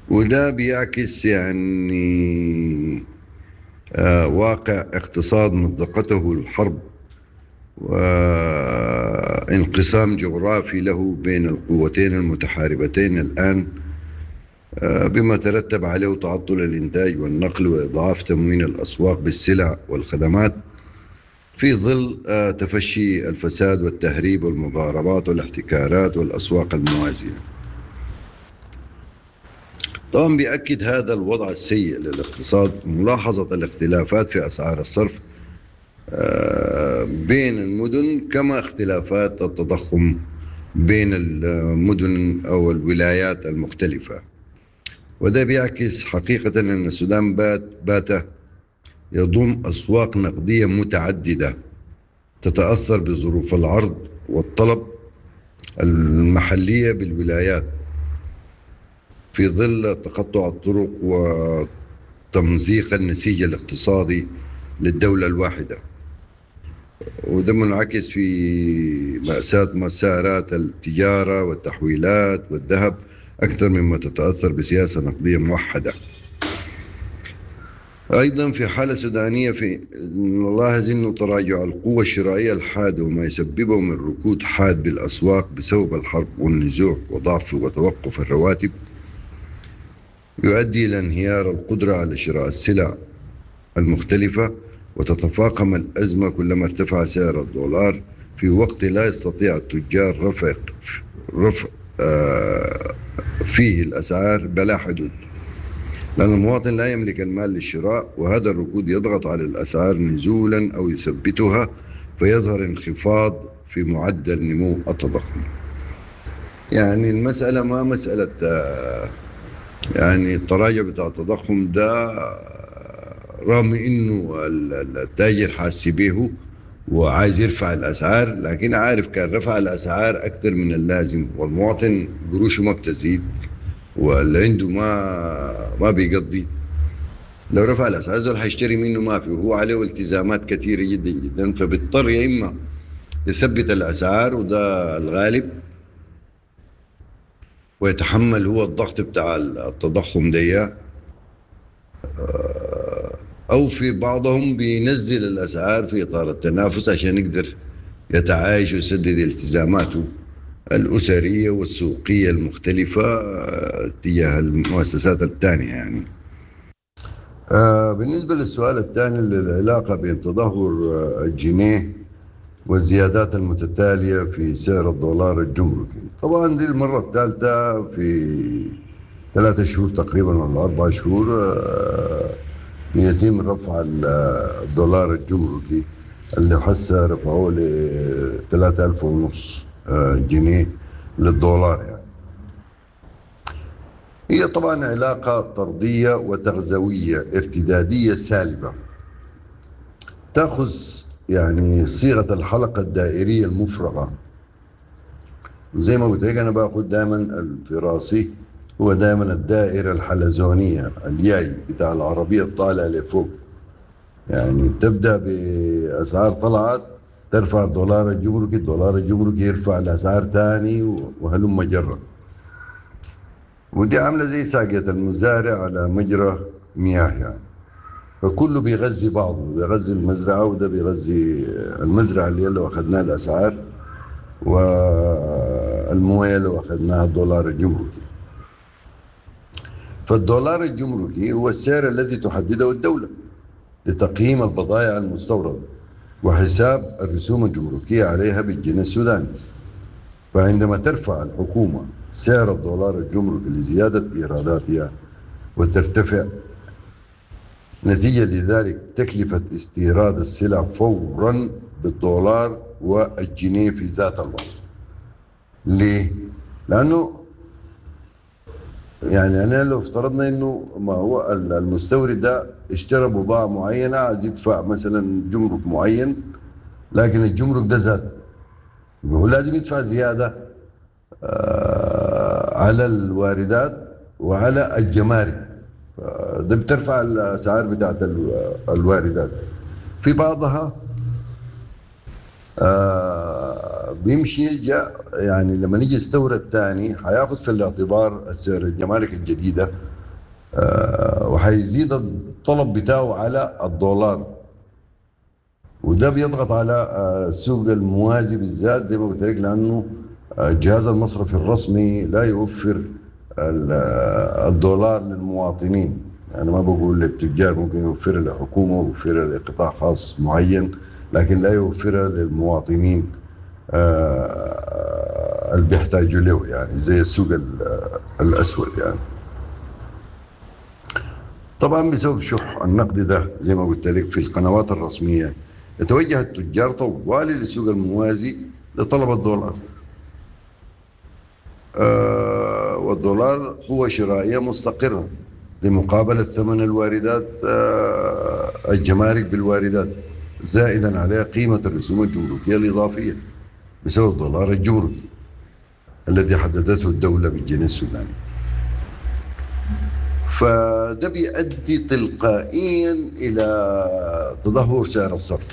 وده بيعكس يعني واقع اقتصاد مزقته الحرب وانقسام جغرافي له بين القوتين المتحاربتين الآن، بما ترتب عليه تعطل الإنتاج والنقل وإضعاف تموين الأسواق بالسلع والخدمات في ظل تفشي الفساد والتهريب والمضاربات والاحتكارات والأسواق الموازية. طبعا بيأكد هذا الوضع السيء للاقتصاد ملاحظة الاختلافات في أسعار الصرف بين المدن، كما اختلافات التضخم بين المدن أو الولايات المختلفة. وده بيعكس حقيقة أن السودان بات يضم أسواق نقدية متعددة تتأثر بظروف العرض والطلب المحلية بالولايات في ظل تقطع الطرق وتمزيق النسيج الاقتصادي للدولة الواحدة. وده منعكس في مأساة مسارات التجارة والتحويلات والذهب أكثر مما تتأثر بسياسة نقدية موحدة. أيضا في حالة سودانية نلاحظ أنه تراجع القوة الشرائية الحاد وما يسببه من ركود حاد بالأسواق بسبب الحرب والنزوح وضعف وتوقف الرواتب يؤدي إلى انهيار القدرة على شراء السلع المختلفة، وتتفاقم الأزمة كلما ارتفع سعر الدولار في وقت لا يستطيع التجار رفع فيه الأسعار بلا حدود، لأن المواطن لا يملك المال للشراء، وهذا الركود يضغط على الأسعار نزولا أو يثبتها فيظهر انخفاض في معدل نمو التضخم. يعني المسألة ما مسألة يعني التراجع بتاع التضخم ده رغم انه التاجر حاسس به وعايز يرفع الاسعار، لكن عارف كان رفع الاسعار اكثر من اللازم والمواطن قروشه ما بتزيد واللي عنده ما بيقضي. لو رفع الاسعار زول حيشتري منه ما في، وهو عليه التزامات كثيره جدا جدا، فبيضطر يا اما يثبت الاسعار وده الغالب ويتحمل هو الضغط بتاع التضخم ده، أو في بعضهم بينزل الأسعار في إطار التنافس عشان يقدر يتعايش ويسدد التزاماته الأسرية والسوقية المختلفة تجاه المؤسسات الثانية. يعني بالنسبة للسؤال الثاني للعلاقة بين تدهور الجنيه والزيادات المتتالية في سعر الدولار الجمركي، طبعا دي المرة الثالثة في 3 شهور تقريبا ولا 4 شهور يتم رفع الدولار الجمركي اللي حسه رفعوه ل 3,500 جنيه للدولار. يعني هي طبعا علاقة طردية وتغزوية ارتدادية سالبة تأخذ يعني صيغة الحلقة الدائرية المفرغة، وزي ما قلت لك أنا باخد دائما الفراسي هو دائما الدائرة الحلزونية الياي بتاع العربية الطالع لفوق، يعني تبدأ بأسعار طلعت ترفع الدولار الجمركي، الدولار الجمركي يرفع الأسعار تاني وهلم جرة، ودي عاملة زي ساقية المزارع على مجرى مياه، يعني فكله بيغذي بعضه، بيغذي المزرعة وده بيغذي المزرعة اللي لو أخذناها الأسعار والموية لو أخذناها الدولار الجمركي. فالدولار الجمركي هو السعر الذي تحدده الدولة لتقييم البضائع المستوردة وحساب الرسوم الجمركية عليها بالجنيه السوداني. فعندما ترفع الحكومة سعر الدولار الجمركي لزيادة إيراداتها وترتفع نتيجة لذلك تكلفة استيراد السلع فورا بالدولار والجنيه في ذات الوقت. ليه؟ لأنه يعني أنا لو افترضنا إنه ما هو المستورد ده اشترى بضاعة معينة عايز يدفع مثلا جمرك معين، لكن الجمرك ده زاد، هو لازم يدفع زيادة على الواردات وعلى الجمارك، ده بترفع الأسعار بتاعت الواردات. في بعضها بيمشي يعني لما نيجي يستورد تاني هياخد في الاعتبار السعر الجمارك الجديدة وحيزيد الطلب بتاعه على الدولار، وده بيضغط على السوق الموازي بالذات زي ما قلت لك، لانه الجهاز المصرفي الرسمي لا يوفر الدولار للمواطنين. انا ما بقول للتجار، ممكن يوفرها لحكومه ويوفرها لقطاع خاص معين، لكن لا يوفرها للمواطنين اللي بيحتاجوا له، يعني زي السوق الاسود يعني. طبعا بسبب شح النقد ده زي ما قلت لك في القنوات الرسميه، يتوجه التجار طوالي للسوق الموازي لطلب الدولار. والدولار قوة شرائية مستقرة لمقابلة ثمن الواردات، الجمارك بالواردات، زائدا عليها قيمة الرسوم الجمركية الإضافية بسبب الدولار الجمركي الذي حددته الدولة بالجنيه السوداني. فده بيؤدي تلقائيا إلى تدهور سعر الصرف،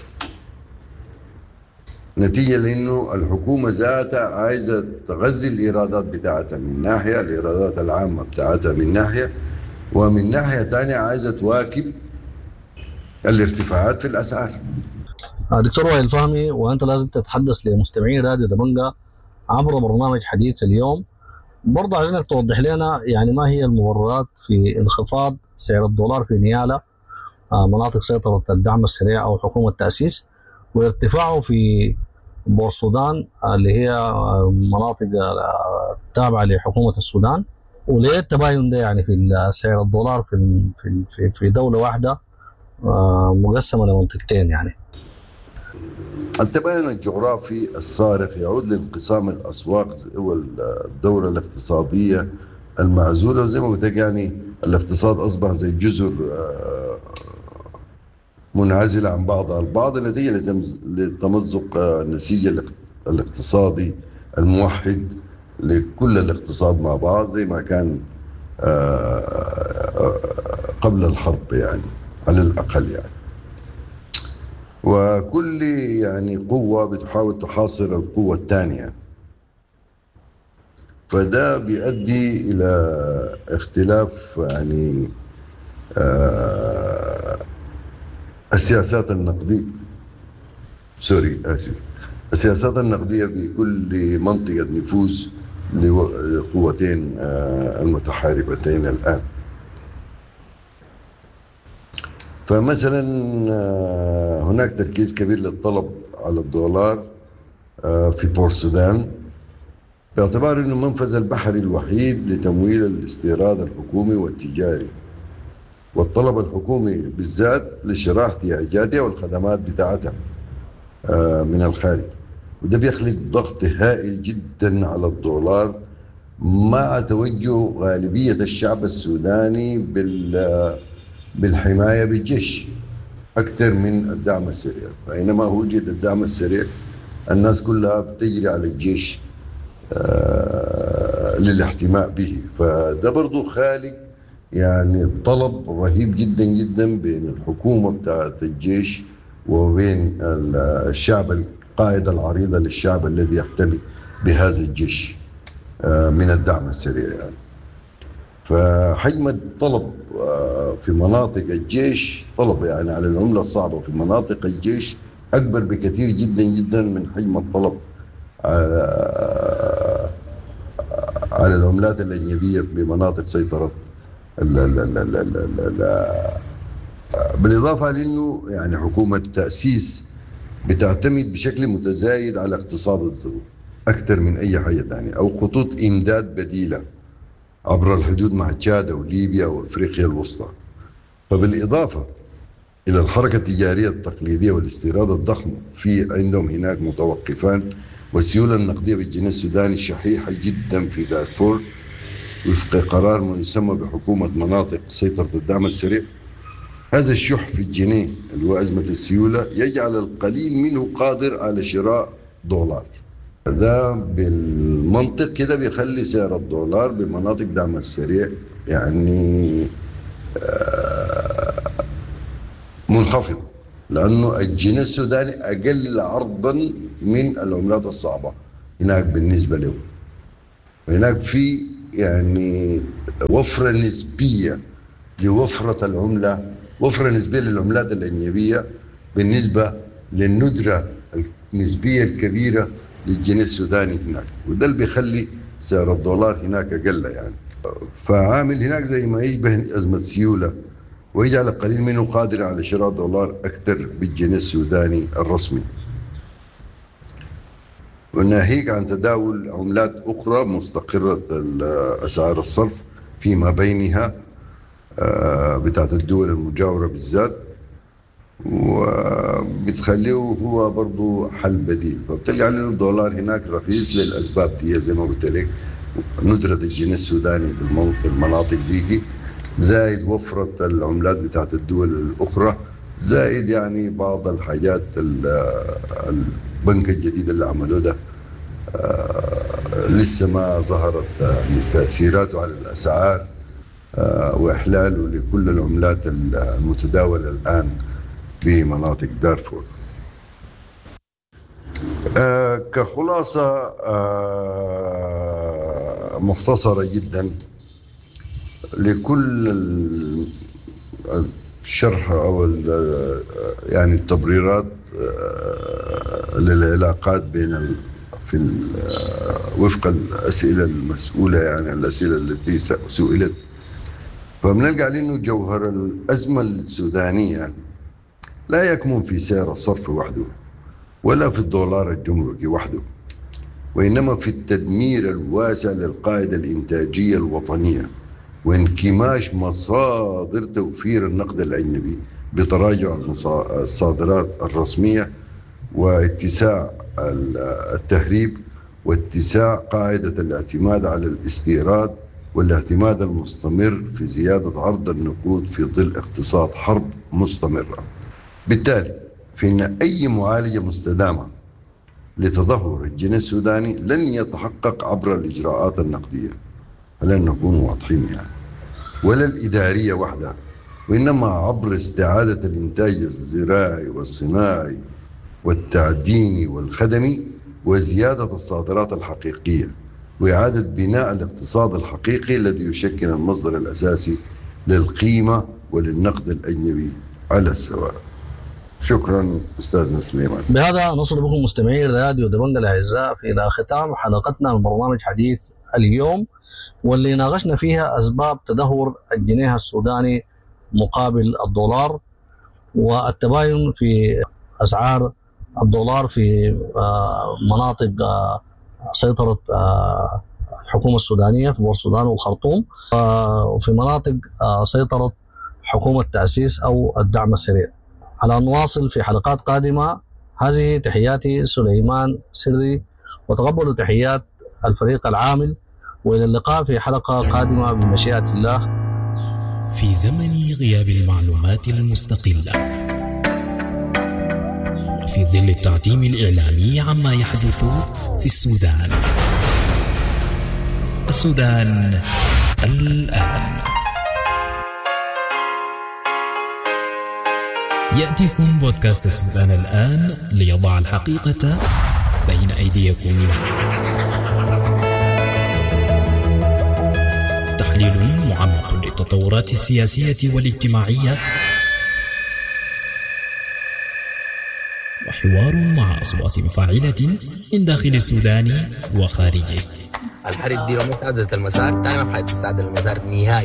نتيجة لأنه الحكومة ذاتها عايزة تغذي الإيرادات بتاعتها من ناحية، الإيرادات العامة بتاعتها من ناحية، ومن ناحية تانية عايزة تواكب الارتفاعات في الأسعار. دكتور وائل فهمي، وأنت لازم تتحدث لمستمعين راديو دبنجة عبر برنامج حديث اليوم. برضه عايزينك توضح لنا يعني ما هي المبررات في انخفاض سعر الدولار في نيالا مناطق سيطرة الدعم السريع أو حكومة التأسيس، وارتفاعه في بورسودان اللي هي مناطق تابعة لحكومة السودان، وليه التباين ده يعني في سعر الدولار في دولة واحدة مقسمة لمنطقتين يعني. التباين الجغرافي الصارخ يعود لانقسام الأسواق والدولة الاقتصادية المعزولة، وزي ما قلت لك يعني الاقتصاد أصبح زي جزر منعزلة عن بعضها البعض، نتيجة لتمزق النسيج الاقتصادي الموحد لكل الاقتصاد مع بعض زي ما كان قبل الحرب يعني على الأقل يعني. وكل يعني قوة بتحاول تحاصر القوة الثانية، فده بيؤدي إلى اختلاف يعني السياسات النقدية السياسات النقدية بكل منطقة نفوذ لقوتين المتحاربتين الآن. فمثلا هناك تركيز كبير للطلب على الدولار في بورسودان باعتبار أنه المنفذ البحري الوحيد لتمويل الاستيراد الحكومي والتجاري، والطلب الحكومي بالذات لشراء احتياجاتها والخدمات بتاعتها من الخارج، وده بيخلق ضغط هائل جدا على الدولار مع توجه غالبية الشعب السوداني بالحماية بالجيش أكثر من الدعم السريع. فإنما وجد الدعم السريع الناس كلها بتجري على الجيش للاحتماء به، فده برضو خالق يعني طلب رهيب جدا جدا بين الحكومة بتاعت الجيش وبين الشعب، القاعدة العريضة للشعب الذي يحتمي بهذا الجيش من الدعم السريع يعني. فحجم الطلب في مناطق الجيش، طلب يعني على العملة الصعبة في مناطق الجيش أكبر بكثير جدا جدا من حجم الطلب على العملات الأجنبية بمناطق سيطرة بالإضافة لأنه يعني حكومة التأسيس بتعتمد بشكل متزايد على اقتصاد الزغل أكثر من أي حاجة ثانية، أو خطوط إمداد بديلة عبر الحدود مع تشاد وليبيا وأفريقيا الوسطى. فبالإضافة إلى الحركة التجارية التقليدية والاستيراد الضخم في عندهم هناك متوقفان، والسيولة النقدية بالجنيه السوداني شحيحة جدا في دارفور وفق قرار ما يسمى بحكومة مناطق سيطرة الدعم السريع. هذا الشح في الجنيه اللي هو أزمة السيولة يجعل القليل منه قادر على شراء دولار. ده بالمنطق كده بيخلي سعر الدولار بمناطق دعم السريع يعني منخفض، لأنه الجنيه السوداني أقل عرضا من العملات الصعبة هناك بالنسبة له. هناك في يعني وفرة نسبية لوفرة العملة، وفرة نسبية للعملات الأجنبية بالنسبة للندرة النسبية الكبيرة للجنيه السوداني هناك، وده اللي بيخلي سعر الدولار هناك أقل يعني. فعامل هناك زي ما يشبه أزمة سيولة، ويجعل القليل منه قادر على شراء دولار أكثر بالجنيه السوداني الرسمي، وناهيك عن تداول عملات أخرى مستقرة أسعار الصرف فيما بينها بتاعت الدول المجاورة بالذات، وبتخليه هو برضو حل بديل. فبتلقى علينا الدولار هناك رخيص للأسباب دي زي ما قلت لك، ندرة الجنيه السوداني بالمناطق ديكي، زائد وفرة العملات بتاعت الدول الأخرى، زائد يعني بعض الحاجات البنك الجديد اللي عملوه ده لسه ما ظهرت تأثيراته على الأسعار وإحلاله لكل العملات المتداولة الآن بمناطق دارفور. كخلاصة مختصرة جدا لكل الشرح أو يعني التبريرات للعلاقات بين وفق الأسئلة المسؤولة، يعني الأسئلة التي سئلت، فبنلقى عليه إنه جوهر الأزمة السودانية لا يكمن في سعر الصرف وحده ولا في الدولار الجمركي وحده، وإنما في التدمير الواسع للقاعدة الإنتاجية الوطنية وانكماش مصادر توفير النقد الأجنبي بتراجع الصادرات الرسمية واتساع التهريب واتساع قاعدة الاعتماد على الاستيراد والاعتماد المستمر في زيادة عرض النقود في ظل اقتصاد حرب مستمرة. بالتالي فإن أي معالجة مستدامة لتدهور الجنيه السوداني لن يتحقق عبر الإجراءات النقدية، فلن نكون واضحين يعني، ولا الإدارية وحدها، وإنما عبر استعادة الإنتاج الزراعي والصناعي والتعديني والخدمي وزيادة الصادرات الحقيقية وإعادة بناء الاقتصاد الحقيقي الذي يشكل المصدر الأساسي للقيمة وللنقد الأجنبي على السواء. شكرا أستاذنا سليمان. بهذا نصل بكم مستمعي راديو دبنجة الأعزاء إلى ختام حلقتنا من برنامج حديث اليوم، واللي ناقشنا فيها أسباب تدهور الجنيه السوداني مقابل الدولار والتباين في أسعار الدولار في مناطق سيطرة الحكومة السودانية في بور السودان والخرطوم، وفي مناطق سيطرة حكومة تأسيس أو الدعم السريع. على نواصل في حلقات قادمة. هذه تحياتي سليمان سري، وتقبلوا تحيات الفريق العامل، وإلى اللقاء في حلقة قادمة بمشيئة الله. في زمن غياب المعلومات المستقلة وفي ظل التعتيم الإعلامي عما يحدث في السودان الآن، يأتيكم بودكاست السودان الآن ليضع الحقيقة بين أيديكم. تحليل معمق للتطورات السياسية والاجتماعية، وحوار مع أصوات مفاعلة من داخل السودان وخارجه. الحرب دي لو ما استعدت المسار تاني ما حيستعد المسار نهائي.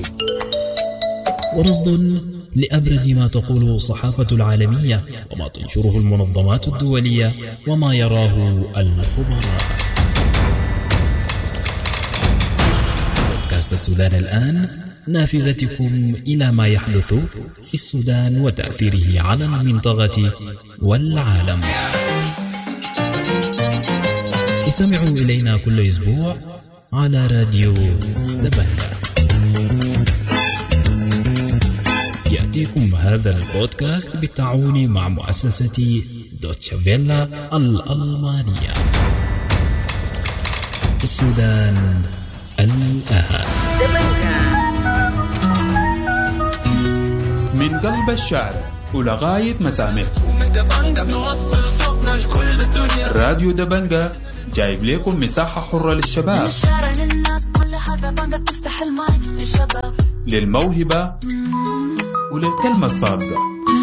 ورصد لأبرز ما تقوله الصحافة العالمية وما تنشره المنظمات الدولية وما يراه الخبراء. بودكاست السودان الآن، نافذتكم إلى ما يحدث في السودان وتأثيره على المنطقة والعالم. استمعوا إلينا كل أسبوع على راديو دبنجة. يأتيكم هذا البودكاست بالتعاون مع مؤسسة دوتشه فيلا الألمانية. السودان الآن. من قلب الشارع ولغاية مسامع، راديو دبنجة جايب لكم مساحة حرة للشباب، للموهبة وللكلمة الصادقة.